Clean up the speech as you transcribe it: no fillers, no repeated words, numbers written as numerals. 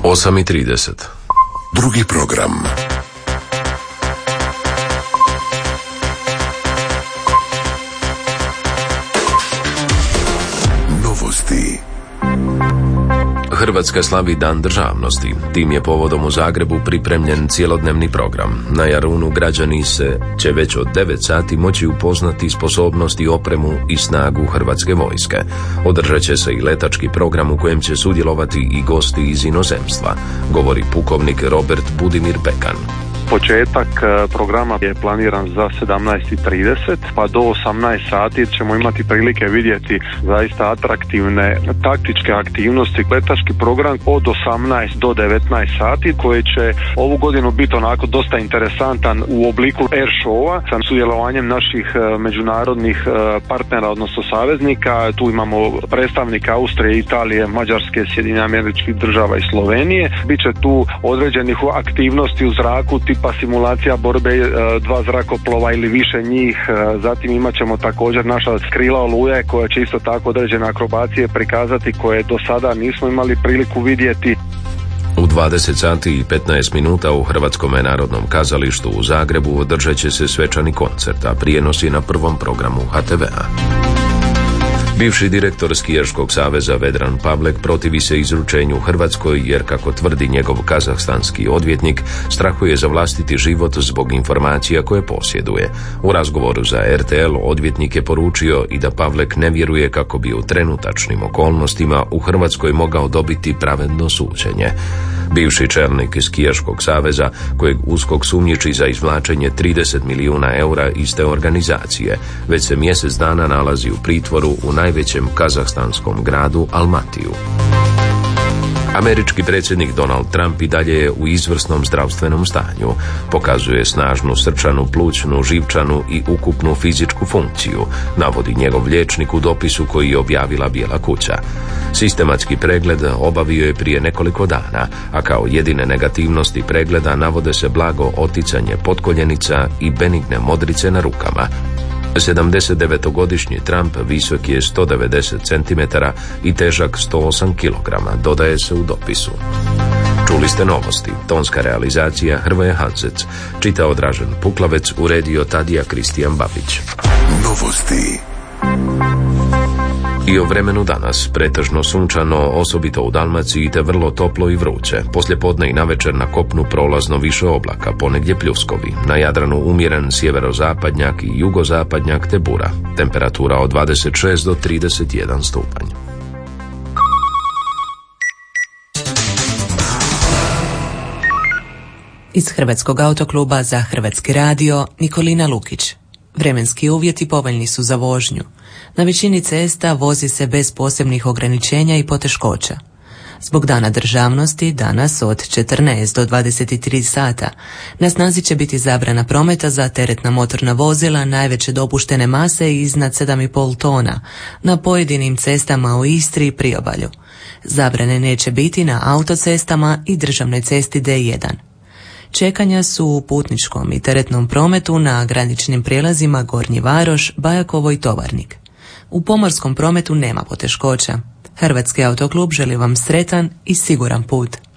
8:30. Drugi program. Novosti. Hrvatska slavi Dan državnosti. Tim je povodom u Zagrebu pripremljen cjelodnevni program. Na Jarunu građani će već od 9 sati moći upoznati sposobnost i opremu i snagu Hrvatske vojske. Održat će se i letački program u kojem će sudjelovati i gosti iz inozemstva, govori pukovnik Robert Budimir Pekan. Početak programa je planiran za 17:30 pa do 18 sati ćemo imati prilike vidjeti zaista atraktivne taktičke aktivnosti. Letački program od 18 do 19 sati koji će ovu godinu biti onako dosta interesantan u obliku air showa sa sudjelovanjem naših međunarodnih partnera, odnosno saveznika. Tu imamo predstavnika Austrije, Italije, Mađarske, Sjedinjenih Američkih Država i Slovenije. Biće tu određenih aktivnosti u zraku tipa simulacija borbe 2 zrakoplova ili više njih. Zatim imat ćemo također naša krila Oluje koja će isto tako određene akrobacije prikazati koje do sada nismo imali priliku vidjeti. U 20 sati i 15 minuta u Hrvatskom narodnom kazalištu u Zagrebu održat će se svečani koncert, a prijenos je na prvom programu HTV-a. Bivši direktor Skijaškog saveza Vedran Pavlek protivi se izručenju Hrvatskoj jer, kako tvrdi njegov kazahstanski odvjetnik, strahuje za vlastiti život zbog informacija koje posjeduje. U razgovoru za RTL odvjetnik je poručio i da Pavlek ne vjeruje kako bi u trenutačnim okolnostima u Hrvatskoj mogao dobiti pravedno suđenje. Bivši čelnik Skijaškog saveza, kojeg USKOK sumnjiči za izvlačenje 30 milijuna eura iz te organizacije, već se mjesec dana nalazi u pritvoru u najvećem kazahstanskom gradu Almatiju. Američki predsjednik Donald Trump i dalje je u izvrsnom zdravstvenom stanju. Pokazuje snažnu srčanu, plućnu, živčanu i ukupnu fizičku funkciju, navodi njegov liječnik u dopisu koji je objavila Bijela kuća. Sistematski pregled obavio je prije nekoliko dana, a kao jedine negativnosti pregleda navode se blago oticanje potkoljenica i benigne modrice na rukama. 79-godišnji Trump visok je 190 cm i težak 108 kg, dodaje se u dopisu. Čuli ste novosti. Tonska realizacija Hrvoje Hanzec. Čitao Dražen Puklavec, uredio Tadija Kristijan Babić. Novosti. I o vremenu danas, pretežno sunčano, osobito u Dalmaciji, te vrlo toplo i vruće. Poslijepodne i navečer na kopnu prolazno više oblaka, ponegdje pljuskovi. Na Jadranu umjeren sjeverozapadnjak i jugozapadnjak te bura. Temperatura od 26 do 31 stupanj. Iz Hrvatskog autokluba za Hrvatski radio Nikolina Lukić. Vremenski uvjeti povoljni su za vožnju. Na većini cesta vozi se bez posebnih ograničenja i poteškoća. Zbog Dana državnosti, danas od 14 do 23 sata, na snazi će biti zabrana prometa za teretna motorna vozila najveće dopuštene mase iznad 7,5 tona na pojedinim cestama u Istri i priobalju. Zabrane neće biti na autocestama i državnoj cesti D1. Čekanja su u putničkom i teretnom prometu na graničnim prijelazima Gornji Varoš, Bajakovo i Tovarnik. U pomorskom prometu nema poteškoća. Hrvatski autoklub želi vam sretan i siguran put.